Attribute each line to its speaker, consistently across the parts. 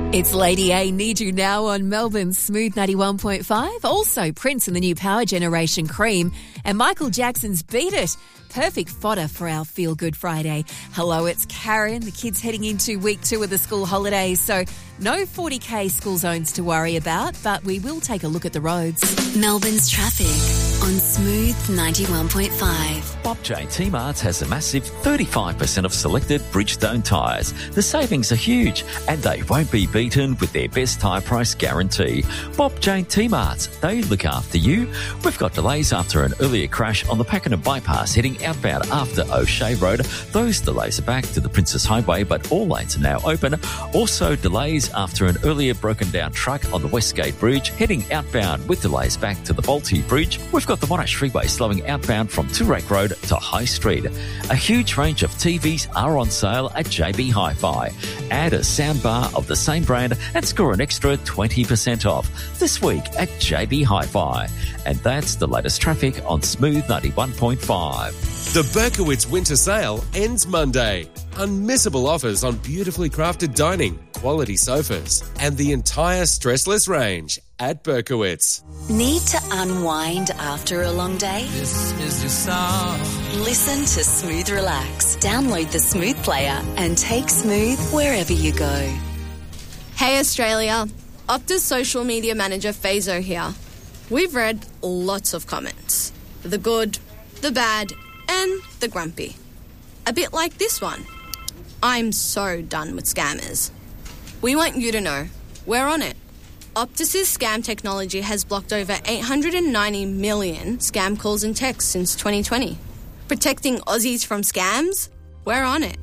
Speaker 1: It's Lady A, Need You Now on Melbourne's Smooth 91.5. Also Prince and the New Power Generation Cream. And Michael Jackson's Beat It. Perfect fodder for our Feel Good Friday. Hello, it's Karen. The kids heading into week 2 of the school holidays. So no 40k school zones to worry about, but we will take a look at the roads.
Speaker 2: Melbourne's traffic on Smooth 91.5.
Speaker 3: Bob J T-Marts has a massive 35% off selected Bridgestone tyres. The savings are huge and they won't be beaten with their best tyre price guarantee. Bob J T-Marts, they look after you. We've got delays after an earlier crash on the Pakenham bypass heading outbound after O'Shea Road. Those delays are back to the Princess Highway, but all lanes are now open. Also delays after an earlier broken down truck on the Westgate Bridge heading outbound with delays back to the Bolte Bridge. We've got the Monash Freeway slowing outbound from Toorak Road to High Street. A huge range of TVs are on sale at JB Hi-Fi. Add a soundbar of the same brand and score an extra 20% off this week at JB Hi-Fi. And that's the latest traffic on Smooth 91.5.
Speaker 4: The Berkowitz Winter Sale ends Monday. Unmissable offers on beautifully crafted dining, quality sofas, and the entire stressless range at Berkowitz.
Speaker 2: Need to unwind after a long day?
Speaker 5: This is your song.
Speaker 2: Listen to Smooth Relax. Download the Smooth player and take Smooth wherever you go.
Speaker 6: Hey Australia, Optus social media manager Fazo here. We've read lots of comments. The good, the bad, and the grumpy. A bit like this one. I'm so done with scammers. We want you to know, we're on it. Optus's scam technology has blocked over 890 million scam calls and texts since 2020. Protecting Aussies from scams? We're on it.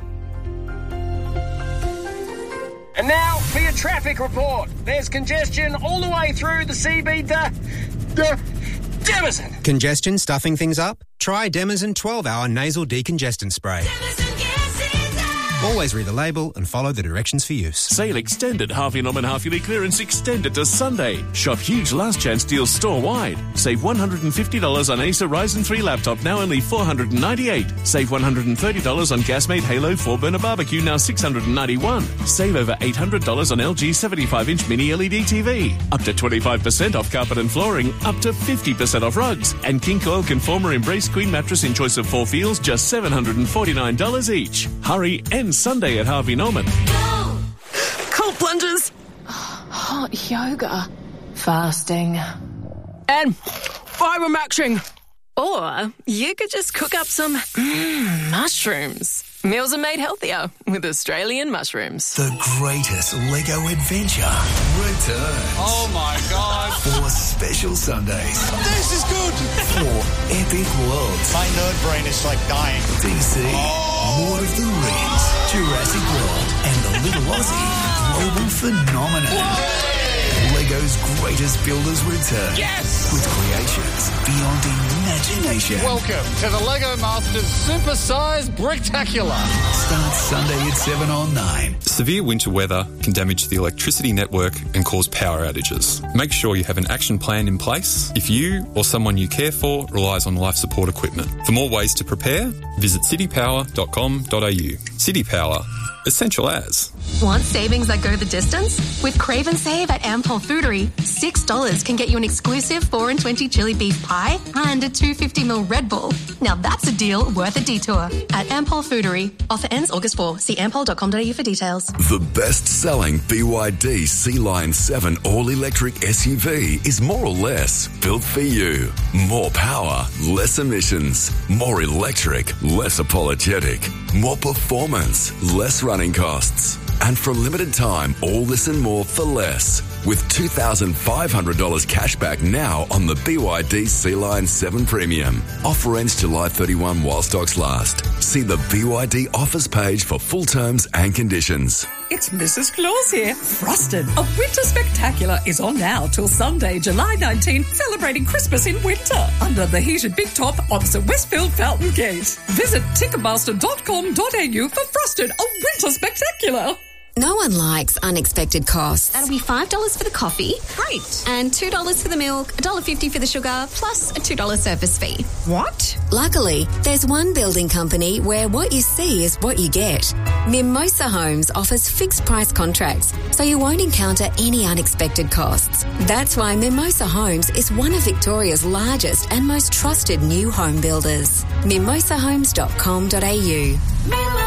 Speaker 7: And now for your traffic report. There's congestion all the way through the CB Demazin.
Speaker 8: Congestion stuffing things up? Try Demazin 12-hour nasal decongestant spray. Always read the label and follow the directions for use.
Speaker 9: Sale extended. Harvey Norman half-yearly clearance extended to Sunday. Shop huge last chance deals store-wide. Save $150 on Acer Ryzen 3 laptop, now only $498. Save $130 on Gasmate Halo 4-burner barbecue, now $691. Save over $800 on LG 75-inch mini LED TV. Up to 25% off carpet and flooring. Up to 50% off rugs. And King Coil Conformer Embrace Queen mattress in choice of 4 feels, just $749 each. Hurry and Sunday at Harvey Norman.
Speaker 10: Cold plunges. Hot yoga. Fasting. And fibre-maxing. Or you could just cook up some mushrooms. Meals are made healthier with Australian mushrooms.
Speaker 11: The greatest Lego adventure returns.
Speaker 12: Oh my God.
Speaker 11: 4 special Sundays.
Speaker 12: This is good.
Speaker 11: 4 epic worlds.
Speaker 12: My nerd brain is like dying.
Speaker 11: DC, Lord of the Rings, Jurassic World, and the Little Aussie global phenomenon.
Speaker 12: Whoa.
Speaker 11: Lego's greatest builders return.
Speaker 12: Yes!
Speaker 11: With creations beyond imagination.
Speaker 12: Welcome to the Lego Masters Supersized Bricktacular.
Speaker 11: Starts Sunday at 7 on 9.
Speaker 13: Severe winter weather can damage the electricity network and cause power outages. Make sure you have an action plan in place if you or someone you care for relies on life support equipment. For more ways to prepare, visit citypower.com.au. City Power. Essential as.
Speaker 14: Want savings that go the distance? With Crave and Save at Ampol Foodery, $6 can get you an exclusive 4 and 20 chili beef pie and a 250ml Red Bull. Now that's a deal worth a detour. At Ampol Foodery. Offer ends August 4. See ampol.com.au for details.
Speaker 15: The best-selling BYD Sea-Line 7 all-electric SUV is more or less built for you. More power, less emissions. More electric, less apologetic. More performance, less running costs. And for a limited time, all this and more for less. With $2,500 cash back now on the BYD Sea-Line 7 Premium. Offer ends July 31 while stocks last. See the BYD offers page for full terms and conditions.
Speaker 16: It's Mrs. Claus here. Frosted, a winter spectacular, is on now till Sunday, July 19, celebrating Christmas in winter. Under the heated big top opposite Westfield Fountain Gate. Visit Ticketmaster.com.au for Frosted, a winter spectacular.
Speaker 17: No one likes unexpected costs.
Speaker 18: That'll be $5 for the coffee.
Speaker 19: Great.
Speaker 18: And $2 for the milk, $1.50 for the sugar, plus a $2 service fee.
Speaker 19: What?
Speaker 17: Luckily, there's one building company where what you see is what you get. Mimosa Homes offers fixed price contracts, so you won't encounter any unexpected costs. That's why Mimosa Homes is one of Victoria's largest and most trusted new home builders. mimosahomes.com.au